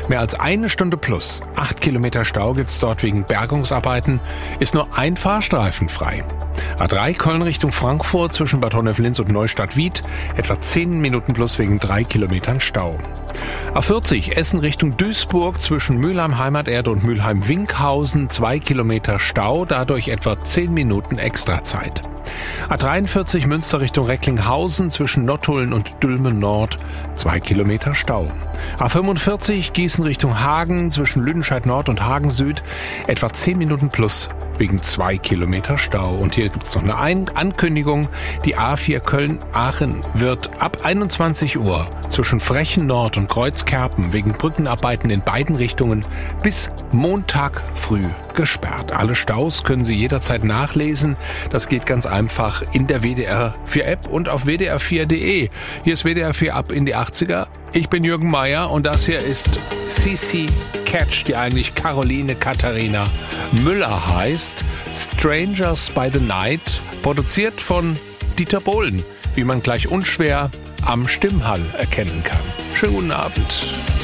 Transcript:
Mehr als eine Stunde plus 8 Kilometer Stau gibt's dort wegen Bergungsarbeiten, ist nur ein Fahrstreifen frei. A3 Köln Richtung Frankfurt zwischen Bad Honnef-Linz und Neustadt-Wied, etwa 10 Minuten plus wegen 3 Kilometern Stau. A40 Essen Richtung Duisburg zwischen Mülheim-Heimaterde und Mülheim-Winkhausen 2 Kilometer Stau, dadurch etwa 10 Minuten Extrazeit. A43 Münster Richtung Recklinghausen zwischen Nottuln und Dülmen Nord 2 Kilometer Stau. A45 Gießen Richtung Hagen zwischen Lüdenscheid Nord und Hagen Süd etwa 10 Minuten plus wegen 2 Kilometer Stau. Und hier gibt's noch eine Ankündigung. Die A4 Köln-Aachen wird ab 21 Uhr zwischen Frechen Nord und Kreuzkerpen wegen Brückenarbeiten in beiden Richtungen bis Montag früh gesperrt. Alle Staus können Sie jederzeit nachlesen. Das geht ganz einfach in der WDR 4 App und auf wdr4.de. Hier ist WDR 4 ab in die 80er. Ich bin Jürgen Meier und das hier ist CC Catch, die eigentlich Caroline Katharina Müller heißt. Strangers by the Night, produziert von Dieter Bohlen, wie man gleich unschwer am Stimmhall erkennen kann. Schönen guten Abend.